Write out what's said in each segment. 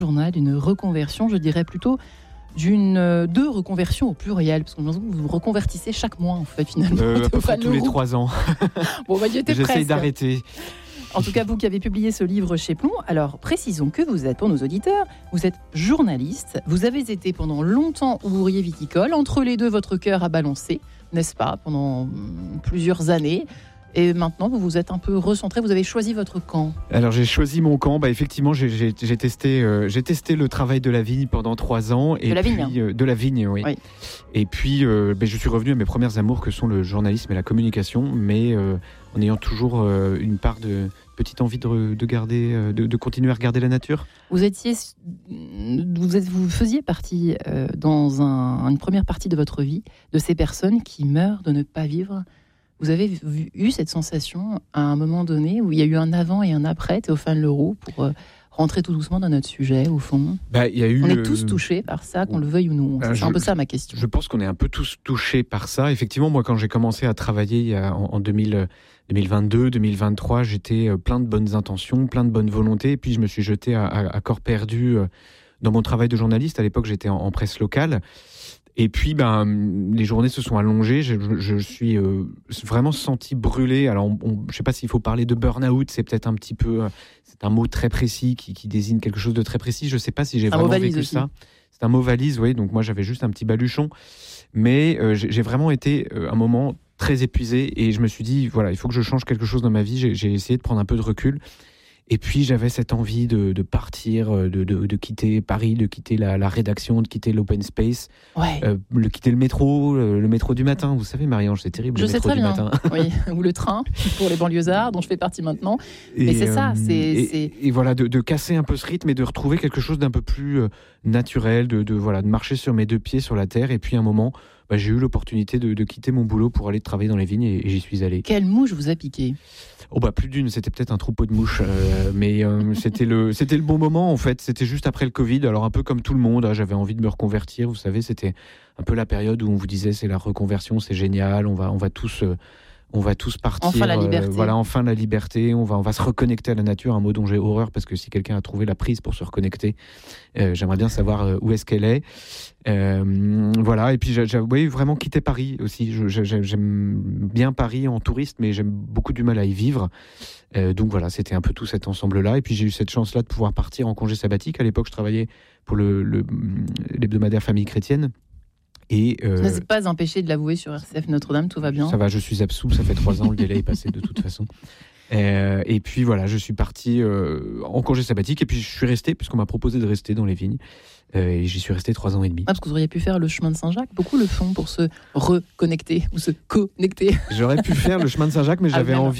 journal d'une reconversion, je dirais plutôt deux reconversions au pluriel, parce que vous vous reconvertissez chaque mois en fait finalement. À peu près tous les 3 ans. Bon, bah, j'essaie presque d'arrêter. En tout cas, vous qui avez publié ce livre chez Plon, alors précisons que vous êtes, pour nos auditeurs, vous êtes journaliste, vous avez été pendant longtemps ouvrier viticole, entre les deux votre cœur a balancé, n'est-ce pas, pendant plusieurs années. Et maintenant, vous vous êtes un peu recentré, vous avez choisi votre camp. Alors, j'ai choisi mon camp. Effectivement, j'ai testé le travail de la vigne pendant 3 ans. De la vigne, oui. Et puis, je suis revenu à mes premières amours que sont le journalisme et la communication, mais en ayant toujours une part de petite envie de continuer à regarder la nature. Vous faisiez partie dans une première partie de votre vie de ces personnes qui meurent de ne pas vivre. Vous avez eu cette sensation à un moment donné où il y a eu un avant et un après, Théophane Leroux, pour rentrer tout doucement dans notre sujet, au fond. On est tous touchés par ça, qu'on le veuille ou non. C'est un peu ça ma question. Je pense qu'on est un peu tous touchés par ça. Effectivement, moi, quand j'ai commencé à travailler en 2022, 2023, j'étais plein de bonnes intentions, plein de bonnes volontés. Et puis, je me suis jeté à corps perdu dans mon travail de journaliste. À l'époque, j'étais en presse locale. Et puis, les journées se sont allongées. Je suis vraiment senti brûlé. Alors, je ne sais pas s'il faut parler de burn-out. C'est peut-être un petit peu... c'est un mot très précis qui désigne quelque chose de très précis. Je ne sais pas si j'ai vraiment vécu ça. C'est un mot valise, oui. Donc, moi, j'avais juste un petit baluchon. Mais j'ai vraiment été un moment très épuisé. Et je me suis dit, voilà, il faut que je change quelque chose dans ma vie. J'ai essayé de prendre un peu de recul. Et puis, j'avais cette envie de partir, de quitter Paris, de quitter la rédaction, de quitter l'open space, de quitter le métro du matin. Vous savez, Marie-Ange, c'est terrible, le métro du matin. Oui, ou le train, pour les banlieusards, dont je fais partie maintenant. Mais c'est ça. Et voilà, de casser un peu ce rythme et de retrouver quelque chose d'un peu plus naturel, de marcher sur mes 2 pieds sur la terre. Et puis, à un moment, j'ai eu l'opportunité de quitter mon boulot pour aller travailler dans les vignes et j'y suis allé. Quelle mouche vous a piqué ? Plus d'une, c'était peut-être un troupeau de mouches, mais c'était le bon moment en fait. C'était juste après le Covid, alors un peu comme tout le monde, j'avais envie de me reconvertir. Vous savez, c'était un peu la période où on vous disait c'est la reconversion, c'est génial, on va tous partir. Enfin la liberté. Enfin la liberté. On va se reconnecter à la nature, un mot dont j'ai horreur parce que si quelqu'un a trouvé la prise pour se reconnecter, j'aimerais bien savoir où est-ce qu'elle est. Et puis j'ai vraiment quitté Paris aussi. J'aime bien Paris en touriste, mais j'aime beaucoup du mal à y vivre. Donc voilà, c'était un peu tout cet ensemble-là. Et puis j'ai eu cette chance-là de pouvoir partir en congé sabbatique. À l'époque, je travaillais pour l'hebdomadaire Famille Chrétienne. Et ça ne s'est pas empêché de l'avouer sur RCF Notre-Dame, tout va bien. Ça va, je suis absous, ça fait 3 ans, le délai est passé de toute façon. Et puis voilà, je suis parti en congé sabbatique et puis je suis resté, puisqu'on m'a proposé de rester dans les vignes. Et j'y suis resté 3 ans et demi. Parce que vous auriez pu faire le chemin de Saint-Jacques. Beaucoup le font pour se reconnecter ou se connecter. J'aurais pu faire le chemin de Saint-Jacques, mais j'avais vraiment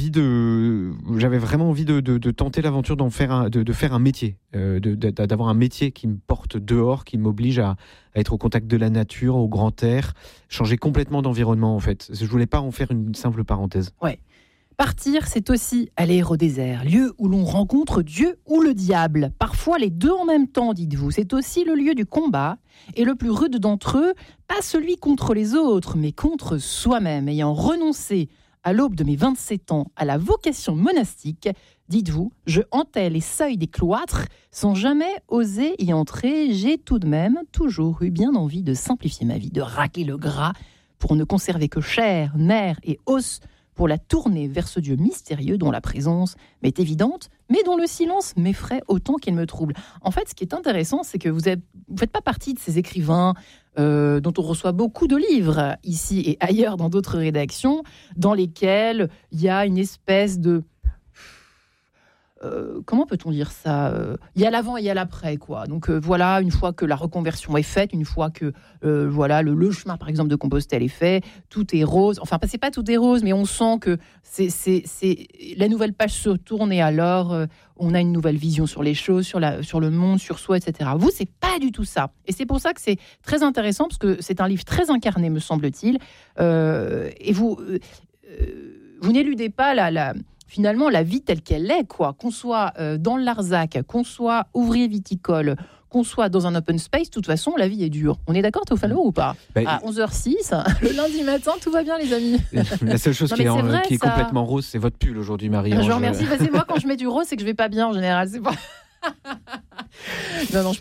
envie de tenter l'aventure de faire un métier, d'avoir un métier qui me porte dehors, qui m'oblige à être au contact de la nature, au grand air, changer complètement d'environnement en fait. Je voulais pas en faire une simple parenthèse. Ouais. Partir, c'est aussi aller au désert, lieu où l'on rencontre Dieu ou le diable. Parfois les deux en même temps, dites-vous. C'est aussi le lieu du combat. Et le plus rude d'entre eux, pas celui contre les autres, mais contre soi-même. Ayant renoncé à l'aube de mes 27 ans à la vocation monastique, dites-vous, je hantais les seuils des cloîtres sans jamais oser y entrer. J'ai tout de même toujours eu bien envie de simplifier ma vie, de racler le gras pour ne conserver que chair, nerfs et os, pour la tourner vers ce Dieu mystérieux dont la présence m'est évidente, mais dont le silence m'effraie autant qu'il me trouble. En fait, ce qui est intéressant, c'est que vous faites pas partie de ces écrivains dont on reçoit beaucoup de livres, ici et ailleurs dans d'autres rédactions, dans lesquels il y a une espèce de... comment peut-on dire ça ? Il y a l'avant et il y a l'après, quoi. Donc voilà, une fois que la reconversion est faite, une fois que le chemin, par exemple, de Compostelle est fait, tout est rose. Enfin, c'est pas tout est rose, mais on sent que c'est la nouvelle page se tourne et alors on a une nouvelle vision sur les choses, sur le monde, sur soi, etc. Vous, c'est pas du tout ça. Et c'est pour ça que c'est très intéressant, parce que c'est un livre très incarné, me semble-t-il. Et vous n'éludez pas finalement, la vie telle qu'elle est, quoi. Qu'on soit dans le Larzac, qu'on soit ouvrier viticole, qu'on soit dans un open space, de toute façon, la vie est dure. On est d'accord, Théophane Leroux, ou pas ? À 11h06, le lundi matin, tout va bien, les amis. La seule chose qui est complètement rose, c'est votre pull aujourd'hui, Marie-Ange. Je vous remercie. C'est moi, quand je mets du rose, c'est que je vais pas bien, en général. C'est pas... Non, non,